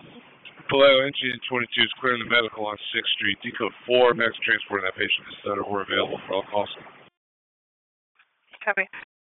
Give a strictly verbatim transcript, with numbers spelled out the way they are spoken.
Palaio Engine twenty-two is clearing the medical on sixth Street. Decode four, max transport of that patient is that are available for all costs. Copy.